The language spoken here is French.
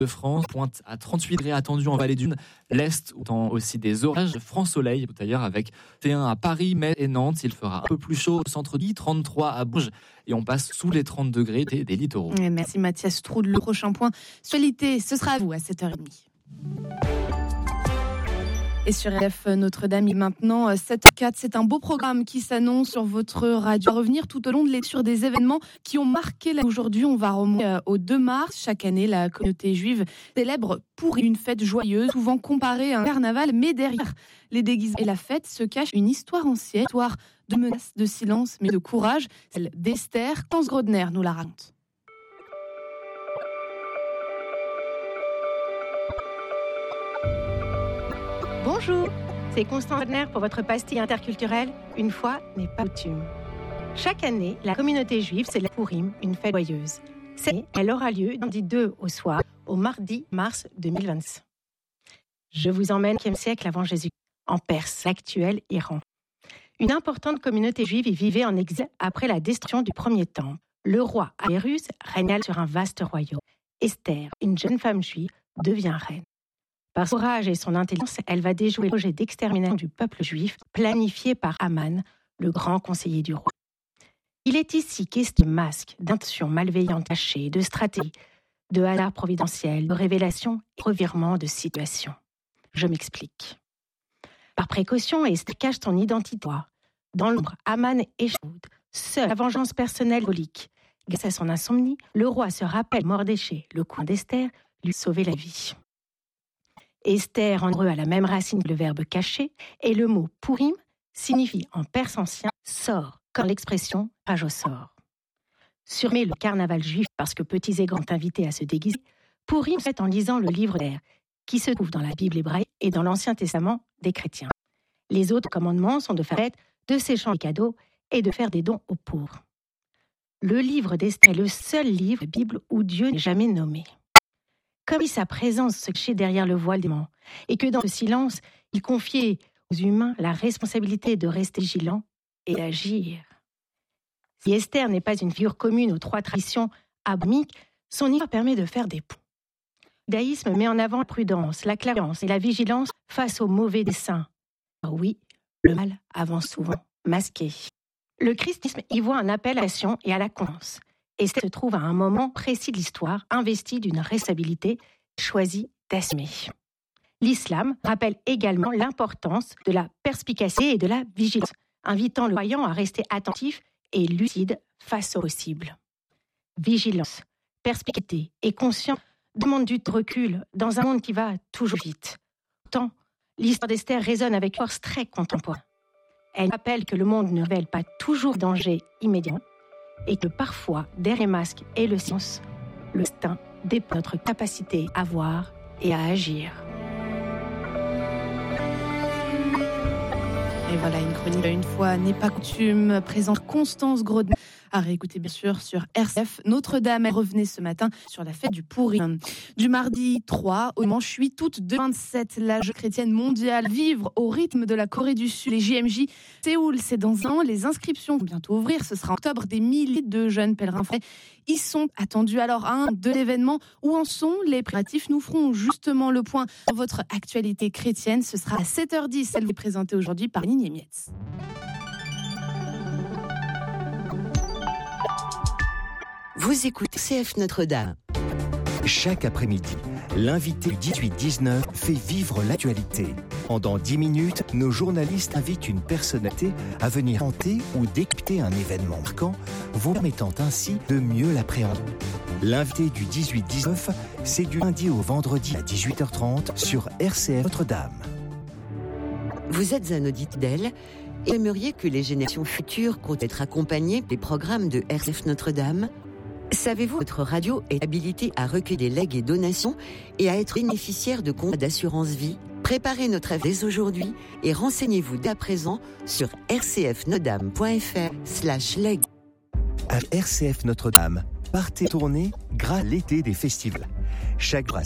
de France, pointe à 38 degrés attendus en vallée d'Une, l'Est, autant aussi des orages, franc soleil, d'ailleurs avec T1 à Paris, Metz et Nantes. Il fera un peu plus chaud au centre-ville, 33 à Bourges, et on passe sous les 30 degrés des littoraux. Merci Mathias Troud. Le prochain point, actualité, ce sera à vous à 7h30. Et sur RF Notre-Dame, il est maintenant 7h04. C'est un beau programme qui s'annonce sur votre radio. On va revenir tout au long de l'étude des événements qui ont marqué la. Aujourd'hui, on va remonter au 2 mars. Chaque année, la communauté juive célèbre pour une fête joyeuse, souvent comparée à un carnaval. Mais derrière les déguisements et la fête se cache une histoire ancienne, histoire de menaces, de silence, mais de courage. Celle d'Esther. Constance Grodner nous la raconte. Bonjour, c'est Constance Grodner pour votre pastille interculturelle. Une fois n'est pas coutume. Chaque année, la communauté juive célèbre Pourim, une fête joyeuse. Cette année, elle aura lieu du lundi 2 au soir, au mardi mars 2026. Je vous emmène au 5e siècle avant Jésus, en Perse, l'actuel Iran. Une importante communauté juive y vivait en exil après la destruction du premier temple. Le roi Ahasuérus régna sur un vaste royaume. Esther, une jeune femme juive, devient reine. Par son courage et son intelligence, elle va déjouer le projet d'extermination du peuple juif planifié par Aman, le grand conseiller du roi. Il est ici question de masques, d'intentions malveillantes cachées, de stratégies, de hasard providentiel, de révélations et de revirements de situation. Je m'explique. Par précaution, Esther cache son identité. Dans l'ombre, Aman échoue. Seule la vengeance personnelle symbolique. Grâce à son insomnie, le roi se rappelle Mordéché, le cousin d'Esther, lui sauver la vie. Esther en hébreu a la même racine que le verbe cacher, et le mot Pourim signifie en perse ancien sort, comme l'expression rage au sort. Surnommé le carnaval juif parce que petits et grands sont invités à se déguiser, Pourim se fait en lisant le livre d'Esther, qui se trouve dans la Bible hébraïque et dans l'Ancien Testament des chrétiens. Les autres commandements sont de faire fête, de s'échanger des cadeaux et de faire des dons aux pauvres. Le livre d'Esther est le seul livre de la Bible où Dieu n'est jamais nommé. Comme si sa présence se cachait derrière le voile des démons, et que dans ce silence, il confiait aux humains la responsabilité de rester vigilants et d'agir. Si Esther n'est pas une figure commune aux trois traditions abrahamiques, son histoire permet de faire des ponts. Le judaïsme met en avant la prudence, la clairvoyance et la vigilance face aux mauvais desseins. Alors oui, le mal avance souvent masqué. Le christianisme y voit un appel à l'action et à la conscience. Esther se trouve à un moment précis de l'histoire, investi d'une responsabilité choisie d'assumer. L'islam rappelle également l'importance de la perspicacité et de la vigilance, invitant le croyant à rester attentif et lucide face au possible. Vigilance, perspicacité et conscience demandent du recul dans un monde qui va toujours vite. Pourtant, l'histoire d'Esther résonne avec une force très contemporaine. Elle rappelle que le monde ne révèle pas toujours danger immédiat, et que parfois, derrière les masques et le silence, le destin dépend de notre capacité à voir et à agir. Et voilà, une chronique une fois n'est pas coutume, présente Constance Grodner, à réécouter bien sûr sur RCF Notre-Dame. Elle revenait ce matin sur la fête du Pourim. Du mardi 3 au dimanche 8 août 2027, la jeune chrétienne mondiale vivre au rythme de la Corée du Sud. Les JMJ Séoul, c'est dans un an. Les inscriptions vont bientôt ouvrir. Ce sera en octobre. Des milliers de jeunes pèlerins français y sont attendus. Alors, de l'événement, où en sont les préparatifs? Nous ferons justement le point sur votre actualité chrétienne. Ce sera à 7h10. Elle vous est présentée aujourd'hui par Nini Mietz. Vous écoutez CF Notre-Dame. Chaque après-midi, l'invité du 18-19 fait vivre l'actualité. Pendant 10 minutes, nos journalistes invitent une personnalité à venir commenter ou décrypter un événement marquant, vous permettant ainsi de mieux l'appréhender. L'invité du 18-19, c'est du lundi au vendredi à 18h30 sur RCF Notre-Dame. Vous êtes un auditeur d'elle et aimeriez que les générations futures comptent être accompagnées des programmes de RCF Notre-Dame? Savez-vous que votre radio est habilitée à recueillir des legs et donations et à être bénéficiaire de contrats d'assurance vie? Préparez notre avis dès aujourd'hui et renseignez-vous dès à présent sur rcfnodame.fr/leg. À RCF Notre-Dame, partez tourner grâce à l'été des festivals. Chaque jour à